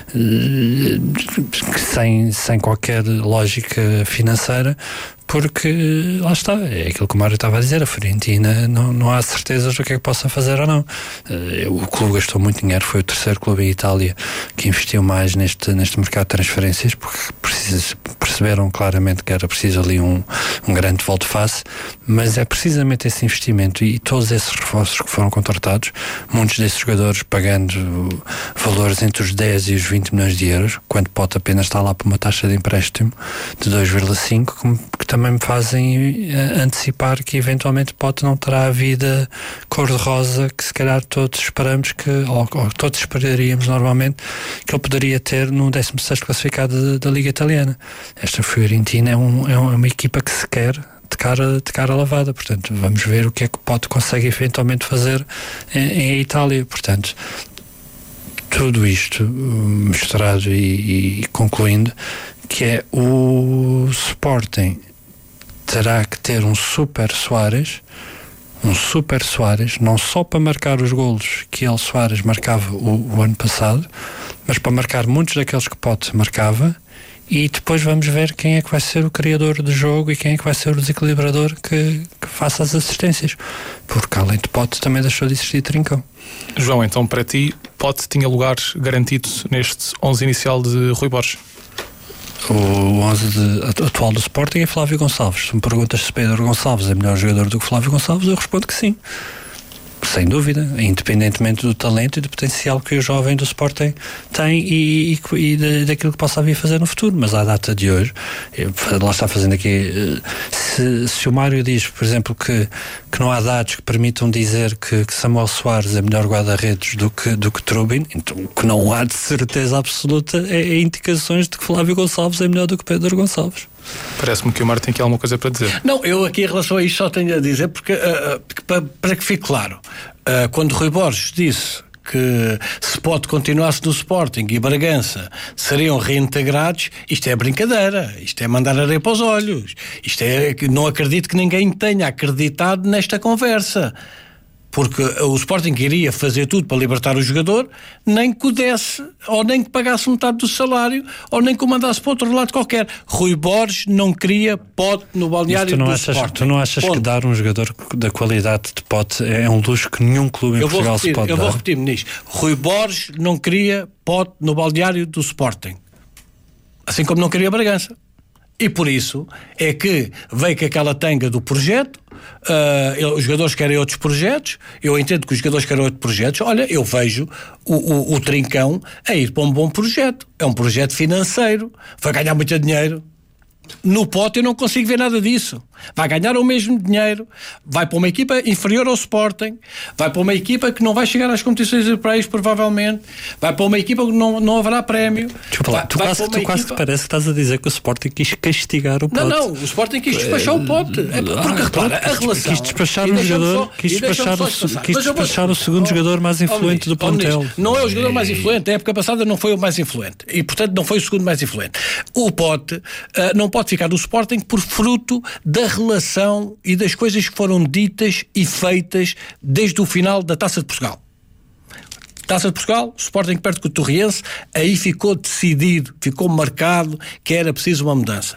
sem qualquer lógica financeira, porque lá está, é aquilo que o Mário estava a dizer, a Fiorentina não há certezas do que é que possa fazer ou não. O clube gastou muito dinheiro, foi o terceiro clube em Itália que investiu mais neste mercado de transferências, porque perceberam claramente que era preciso ali um grande volte-face, mas é precisamente esse investimento e todos esses reforços que foram contratados, muitos desses jogadores pagando valores entre os 10 e os 20 milhões de euros, quando Pote apenas está lá por uma taxa de empréstimo de 2,5, que também me fazem antecipar que eventualmente Pote não terá a vida cor-de-rosa que se calhar todos esperamos ou todos esperaríamos normalmente que ele poderia ter no 16º classificado da Liga Italiana. Esta Fiorentina é uma equipa que se quer de cara lavada, portanto vamos ver o que é que Pote consegue eventualmente fazer em Itália. Portanto, tudo isto misturado e concluindo que é o Sporting terá que ter um super Soares, não só para marcar os golos que ele, Soares, marcava o ano passado, mas para marcar muitos daqueles que Pote marcava, e depois vamos ver quem é que vai ser o criador do jogo e quem é que vai ser o desequilibrador que faça as assistências, porque além de Pote também deixou de existir Trincão. João, então para ti Pote tinha lugar garantido neste 11 inicial de Rui Borges? O 11 atual do Sporting é Flávio Gonçalves. Se me perguntas se Pedro Gonçalves é melhor jogador do que Flávio Gonçalves, eu respondo que sim, sem dúvida, independentemente do talento e do potencial que o jovem do Sporting tem e daquilo que possa vir a fazer no futuro. Mas à data de hoje, lá está fazendo aqui, se o Mário diz, por exemplo, que não há dados que permitam dizer que Samuel Soares é melhor guarda-redes do que Trubin, então o que não há de certeza absoluta é indicações de que Flávio Gonçalves é melhor do que Pedro Gonçalves. Parece-me que o Mário tem aqui alguma coisa para dizer. Não, eu aqui em relação a isto só tenho a dizer, porque para que fique claro, quando Rui Borges disse que se Pote continuasse no Sporting e Bragança seriam reintegrados, isto é brincadeira, isto é mandar areia para os olhos, não acredito que ninguém tenha acreditado nesta conversa, porque o Sporting queria fazer tudo para libertar o jogador, nem que o desse, ou nem que pagasse metade do salário, ou nem que o mandasse para outro lado qualquer. Rui Borges não queria Pote no balneário do Sporting. Tu não achas que dar um jogador da qualidade de Pote é um luxo que nenhum clube em Portugal se pode dar? Eu vou repetir-me nisto. Rui Borges não queria Pote no balneário do Sporting, assim como não queria Bragança. E por isso é que veio com aquela tanga do projeto. Os jogadores querem outros projetos. Eu entendo que os jogadores querem outros projetos. Olha, eu vejo o Trincão a ir para um bom projeto. É um projeto financeiro, vai ganhar muito dinheiro. No Pote eu não consigo ver nada disso. Vai ganhar o mesmo dinheiro, vai para uma equipa inferior ao Sporting, vai para uma equipa que não vai chegar às competições europeias provavelmente, vai para uma equipa que não haverá prémio. Tu quase que parece que estás a dizer que o Sporting quis castigar o Pote. Não, o Sporting quis despachar o Pote. Porque repara, a relação... Quis despachar o jogador, quis despachar o segundo jogador mais influente do plantel. Não é o jogador mais influente, a época passada não foi o mais influente e portanto não foi o segundo mais influente. O Pote não pode ficar no Sporting por fruto da relação e das coisas que foram ditas e feitas desde o final da Taça de Portugal. Taça de Portugal, o Sporting perde com o Torriense, aí ficou decidido, ficou marcado que era preciso uma mudança.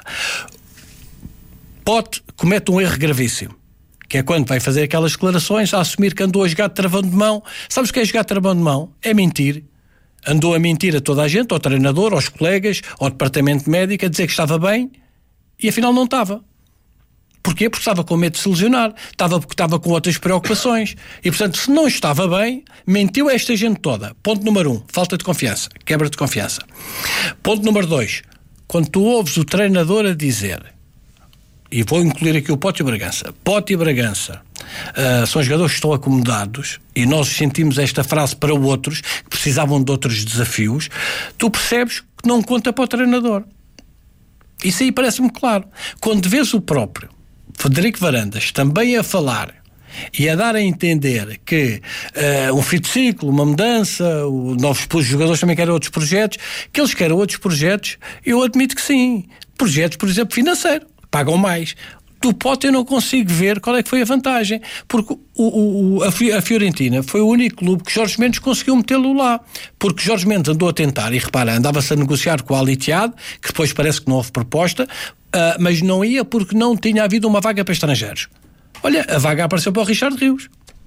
Pote comete um erro gravíssimo, que é quando vai fazer aquelas declarações a assumir que andou a jogar de travão de mão. Sabes o que é jogar de travão de mão? É mentir. Andou a mentir a toda a gente, ao treinador, aos colegas, ao departamento médico, a dizer que estava bem e afinal não estava. Porquê? Porque estava com medo de se lesionar, porque estava com outras preocupações e, portanto, se não estava bem, mentiu a esta gente toda. Ponto número 1, falta de confiança, quebra de confiança. Ponto número 2, quando tu ouves o treinador a dizer, e vou incluir aqui o Pote e o Bragança são jogadores que estão acomodados e nós sentimos esta frase para outros que precisavam de outros desafios, tu percebes que não conta para o treinador. Isso aí parece-me claro. Quando vês o próprio Frederico Varandas também a falar e a dar a entender que um fim de ciclo, uma mudança, novos jogadores também querem outros projetos, que eles querem outros projetos, eu admito que sim. Projetos, por exemplo, financeiro, pagam mais. Do Pote eu não consigo ver qual é que foi a vantagem, porque a Fiorentina foi o único clube que Jorge Mendes conseguiu metê-lo lá, porque Jorge Mendes andou a tentar, e repara, andava-se a negociar com o Al Ittihad, que depois parece que não houve proposta, mas não ia porque não tinha havido uma vaga para estrangeiros. Olha, a vaga apareceu para o Richard Rios.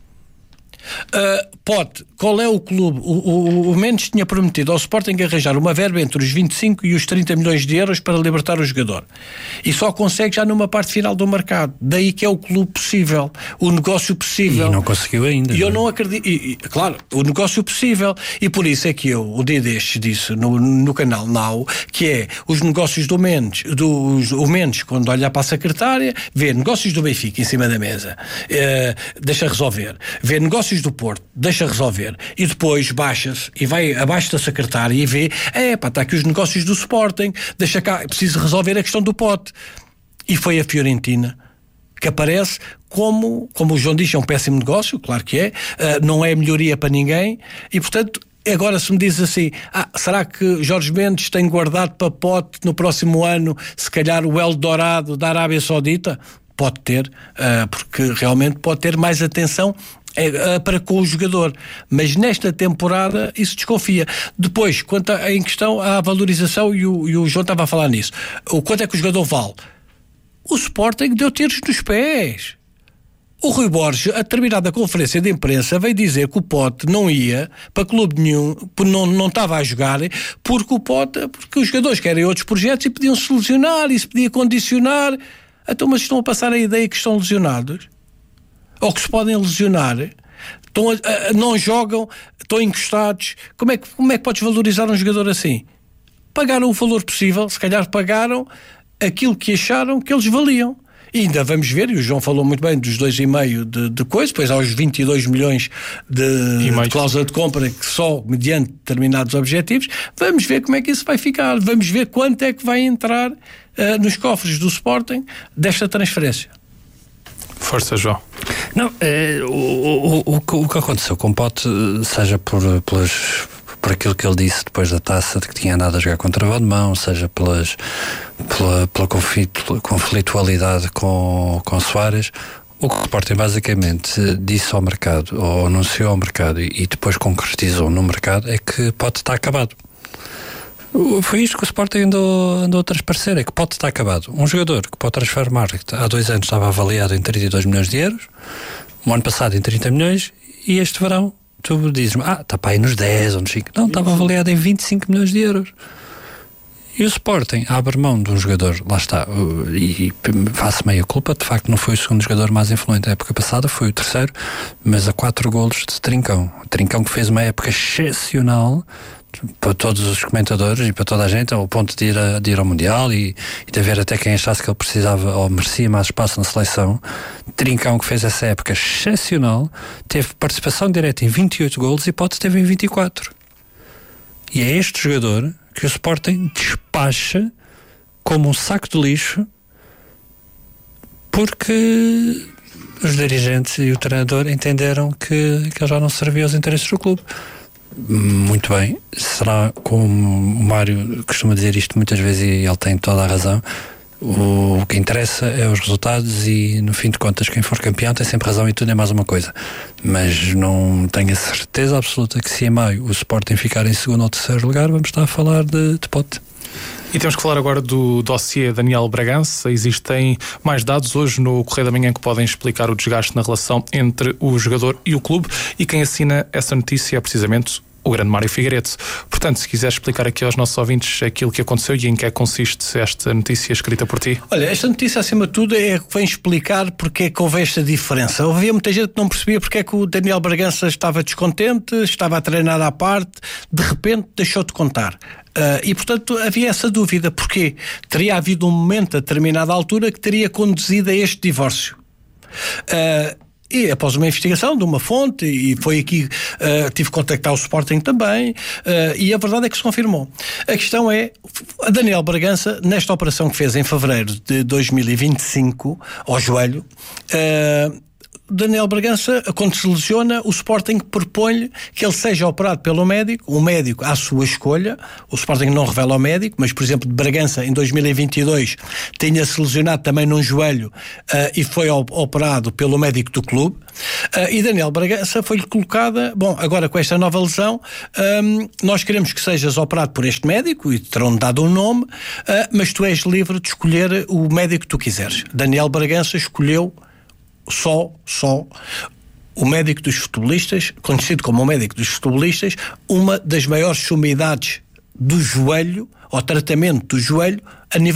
Pote, qual é o clube? O Mendes tinha prometido ao Sporting arranjar uma verba entre os 25 e os 30 milhões de euros para libertar o jogador, e só consegue já numa parte final do mercado. Daí que é o clube possível, o negócio possível, e não conseguiu ainda. E eu não acredito, claro, o negócio possível, e por isso é que eu, o dia destes, disse no canal Now, que é os negócios do Mendes, o Mendes, quando olha para a secretária, vê negócios do Benfica em cima da mesa, deixa resolver, vê negócios do Porto, deixa resolver, e depois baixa-se e vai abaixo da secretária e vê, está aqui os negócios do Sporting, deixa cá, preciso resolver a questão do Pote. E foi a Fiorentina que aparece como o João diz, é um péssimo negócio, claro que é, não é melhoria para ninguém, e portanto agora se me diz assim, será que Jorge Mendes tem guardado para Pote no próximo ano, se calhar o Eldorado da Arábia Saudita? Pode ter, porque realmente pode ter mais atenção para com o jogador, mas nesta temporada isso desconfia. Depois, quanto em questão à valorização, e o João estava a falar nisso, o quanto é que o jogador vale? O Sporting deu tiros nos pés. O Rui Borges, a determinada conferência de imprensa, veio dizer que o Pote não ia para clube nenhum, não estava a jogar, porque os jogadores querem outros projetos e podiam-se lesionar, e se podia condicionar. Então, mas estão a passar a ideia que estão lesionados? Ou que se podem lesionar, não jogam, estão encostados. Como é que podes valorizar um jogador assim? Pagaram o valor possível, se calhar pagaram aquilo que acharam que eles valiam. E ainda vamos ver, e o João falou muito bem dos 2,5 de coisa, depois aos 22 milhões de cláusula de compra, que só mediante determinados objetivos, vamos ver como é que isso vai ficar, vamos ver quanto é que vai entrar nos cofres do Sporting desta transferência. Força, João. Não, o que aconteceu com o Pote, seja por aquilo que ele disse depois da taça, de que tinha andado a jogar com travão de mão, seja pela conflitualidade com Soares, o que o Sporting basicamente disse ao mercado, ou anunciou ao mercado e depois concretizou no mercado, é que Pote está acabado. Foi isto que o Sporting andou a transparecer, é que Pote está acabado. Um jogador que para o Transfer Market há 2 anos estava avaliado em 32 milhões de euros, o ano passado em 30 milhões, e este verão tu dizes-me, está para aí nos 10 ou nos 5. Não, estava avaliado em 25 milhões de euros. E o Sporting abre mão de um jogador, lá está, e faço meia culpa, de facto não foi o segundo jogador mais influente da época passada, foi o terceiro, mas a 4 golos de Trincão. Trincão que fez uma época excepcional para todos os comentadores e para toda a gente, ao ponto de ir ao Mundial e de haver até quem achasse que ele precisava ou merecia mais espaço na seleção. Trincão, que fez essa época excepcional, teve participação direta em 28 golos e Pote teve em 24. E é este jogador que o Sporting despacha como um saco de lixo, porque os dirigentes e o treinador entenderam que ele já não servia aos interesses do clube. Muito bem, será como o Mário costuma dizer isto muitas vezes, e ele tem toda a razão, o que interessa é os resultados, e no fim de contas quem for campeão tem sempre razão, e tudo é mais uma coisa. Mas não tenho a certeza absoluta que se em maio o Sporting ficar em segundo ou terceiro lugar, vamos estar a falar de Pote. E temos que falar agora do dossiê Daniel Bragança. Existem mais dados hoje no Correio da Manhã que podem explicar o desgaste na relação entre o jogador e o clube, e quem assina essa notícia é precisamente o grande Mário Figueiredo. Portanto, se quiser explicar aqui aos nossos ouvintes aquilo que aconteceu e em que consiste esta notícia escrita por ti. Olha, esta notícia acima de tudo é que vem explicar porque é que houve esta diferença. Havia muita gente que não percebia porque é que o Daniel Bragança estava descontente, estava a treinar à parte, de repente deixou de contar. E portanto havia essa dúvida, porque teria havido um momento a determinada altura que teria conduzido a este divórcio. E após uma investigação de uma fonte, e foi aqui, tive que contactar o Sporting também, e a verdade é que se confirmou. A questão é, a Daniel Bragança, nesta operação que fez em fevereiro de 2025, ao joelho, Daniel Bragança, quando se lesiona, o Sporting propõe que ele seja operado pelo médico, o médico à sua escolha. O Sporting não revela ao médico, mas, por exemplo, de Bragança, em 2022, tinha-se lesionado também num joelho e foi operado pelo médico do clube. E Daniel Bragança foi-lhe colocada, agora com esta nova lesão, nós queremos que sejas operado por este médico, e terão dado um nome, mas tu és livre de escolher o médico que tu quiseres. Daniel Bragança escolheu só o médico dos futebolistas, conhecido como o médico dos futebolistas, uma das maiores sumidades do joelho, ou tratamento do joelho, a nível